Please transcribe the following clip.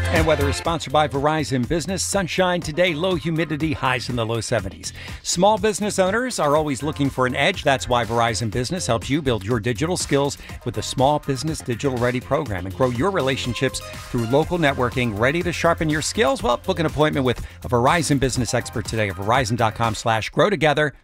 And weather is sponsored by Verizon Business. Sunshine today, low humidity, highs in the low 70s. Small business owners are always looking for an edge. That's why Verizon Business helps you build your digital skills with the Small Business Digital Ready program and grow your relationships through local networking. Ready to sharpen your skills? Well, book an appointment with a Verizon Business expert today at verizon.com/grow together.